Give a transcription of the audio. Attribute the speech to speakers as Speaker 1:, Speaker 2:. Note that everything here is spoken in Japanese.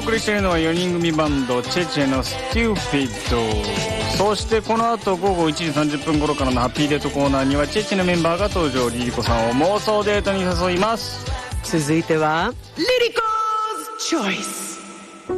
Speaker 1: 送りしているのは4人組バンドチェチェのステューピッド。そしてこの後午後1時30分頃からのハッピーデートコーナーにはチェチェのメンバーが登場。リリコさんを妄想デートに誘います。
Speaker 2: 続いてはリリコーズチョイス。